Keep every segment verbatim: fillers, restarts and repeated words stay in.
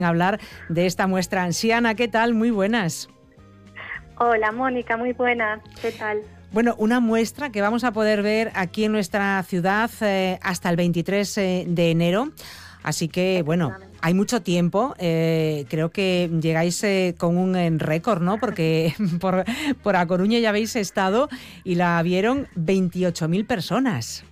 hablar de esta muestra. Siana, ¿qué tal? Muy buenas. Hola, Mónica, muy buenas. ¿Qué tal? Bueno, una muestra que vamos a poder ver aquí en nuestra ciudad eh, hasta el veintitrés de enero. Así que, bueno, hay mucho tiempo. Eh, creo que llegáis eh, con un eh, récord, ¿no? Porque por, por A Coruña ya habéis estado y la vieron veintiocho mil personas.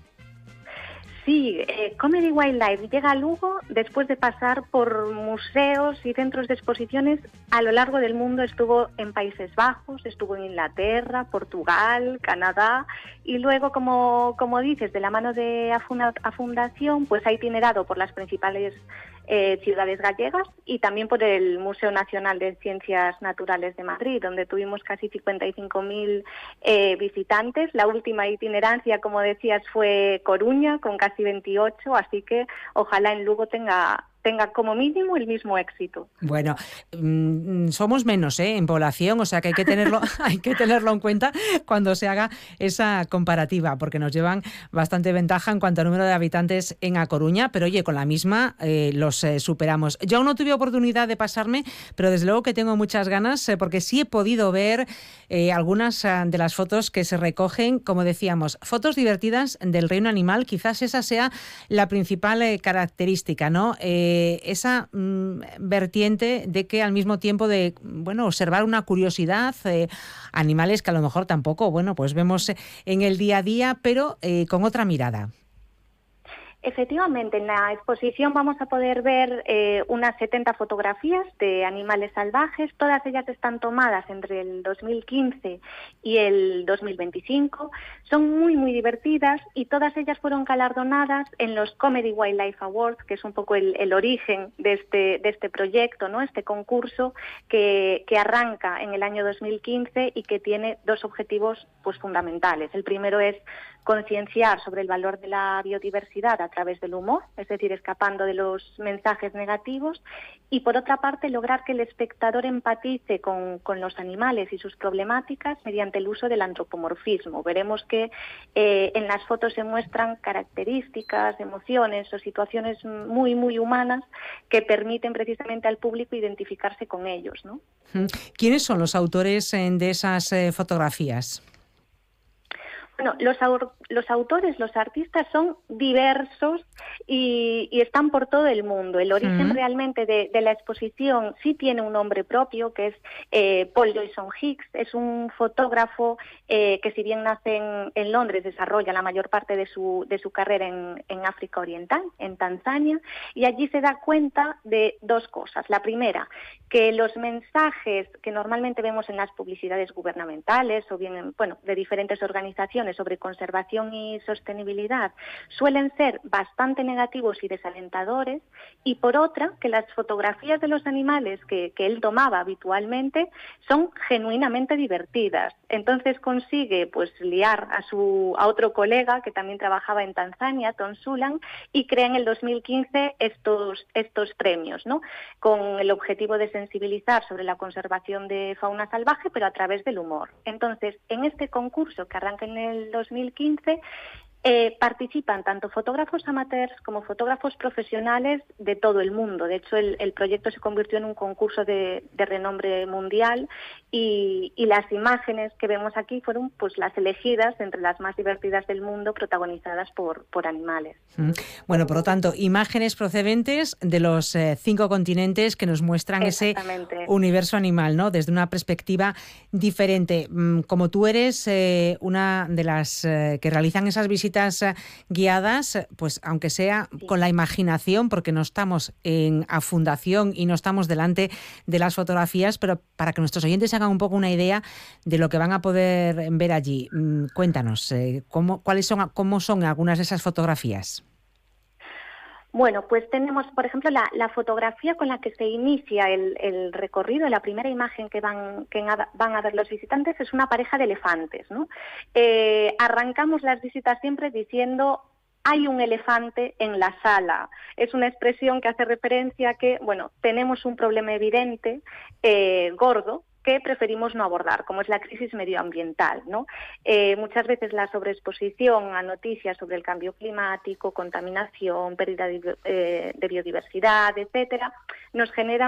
Sí, eh, Comedy Wildlife llega a Lugo después de pasar por museos y centros de exposiciones a lo largo del mundo. Estuvo en Países Bajos, estuvo en Inglaterra, Portugal, Canadá y luego, como, como dices, de la mano de Afuna, a Fundación, pues ha itinerado por las principales eh, ciudades gallegas y también por el Museo Nacional de Ciencias Naturales de Madrid, donde tuvimos casi cincuenta y cinco mil eh, visitantes. La última itinerancia, como decías, fue Coruña, con casi veintiocho, así que ojalá en Lugo tenga tenga como mínimo el mismo éxito. Bueno, mmm, somos menos ¿eh? en población, o sea que hay que tenerlo, hay que tenerlo en cuenta cuando se haga esa comparativa, porque nos llevan bastante ventaja en cuanto al número de habitantes en A Coruña, pero oye, con la misma eh, los eh, superamos. Yo aún no tuve oportunidad de pasarme, pero desde luego que tengo muchas ganas, eh, porque sí he podido ver eh, algunas eh, de las fotos que se recogen, como decíamos, fotos divertidas del reino animal. Quizás esa sea la principal eh, característica, ¿no? Eh, esa mm, vertiente de que al mismo tiempo de, bueno, observar una curiosidad, eh, animales que a lo mejor tampoco, bueno, pues vemos en el día a día, pero eh, con otra mirada. Efectivamente, en la exposición vamos a poder ver eh, unas setenta fotografías de animales salvajes. Todas ellas están tomadas entre el dos mil quince y el dos mil veinticinco. Son muy, muy divertidas y todas ellas fueron galardonadas en los Comedy Wildlife Awards, que es un poco el, el origen de este, de este proyecto, ¿no? Este concurso que, que arranca en el año dos mil quince y que tiene dos objetivos pues, fundamentales. El primero es concienciar sobre el valor de la biodiversidad a través del humor, es decir, escapando de los mensajes negativos, y por otra parte lograr que el espectador empatice con, con los animales y sus problemáticas mediante el uso del antropomorfismo. Veremos que eh, en las fotos se muestran características, emociones o situaciones muy, muy humanas que permiten precisamente al público identificarse con ellos, ¿no? ¿Quiénes son los autores de esas eh, fotografías? Bueno, los, los autores, los artistas son diversos y, y están por todo el mundo. El origen uh-huh. realmente de, de la exposición sí tiene un nombre propio, que es eh, Paul Joyson Hicks. Es un fotógrafo eh, que, si bien nace en, en Londres, desarrolla la mayor parte de su, de su carrera en, en África Oriental, en Tanzania, y allí se da cuenta de dos cosas. La primera, que los mensajes que normalmente vemos en las publicidades gubernamentales o bien en, bueno, de diferentes organizaciones sobre conservación y sostenibilidad suelen ser bastante negativos y desalentadores, y por otra, que las fotografías de los animales que, que él tomaba habitualmente son genuinamente divertidas. Entonces consigue pues liar a su a otro colega que también trabajaba en Tanzania, Tom Sulan, y crea en el dos mil quince estos, estos premios, ¿no? Con el objetivo de sensibilizar sobre la conservación de fauna salvaje, pero a través del humor. Entonces, en este concurso que arranca en el dos mil quince, eh, participan tanto fotógrafos amateurs como fotógrafos profesionales de todo el mundo. De hecho, el, el proyecto se convirtió en un concurso de, de renombre mundial y, y las imágenes que vemos aquí fueron pues las elegidas entre las más divertidas del mundo, protagonizadas por, por animales. Bueno, por lo tanto, imágenes procedentes de los eh, cinco continentes que nos muestran ese universo animal, ¿no? Desde una perspectiva diferente. Como tú eres eh, una de las eh, que realizan esas visitas guiadas, pues aunque sea sí. con la imaginación, porque no estamos en a fundación y no estamos delante de las fotografías, pero para que nuestros oyentes hagan un poco una idea de lo que van a poder ver allí. Cuéntanos, eh, ¿cómo, cuáles son, cómo son algunas de esas fotografías? Bueno, pues tenemos, por ejemplo, la, la fotografía con la que se inicia el, el recorrido. La primera imagen que van, que van a ver los visitantes es una pareja de elefantes, ¿no? Eh, arrancamos las visitas siempre diciendo: hay un elefante en la sala. Es una expresión que hace referencia a que, bueno, tenemos un problema evidente, eh, gordo, que preferimos no abordar, como es la crisis medioambiental, ¿no? Eh, muchas veces la sobreexposición a noticias sobre el cambio climático, contaminación, pérdida de, eh, de biodiversidad, etcétera, nos generan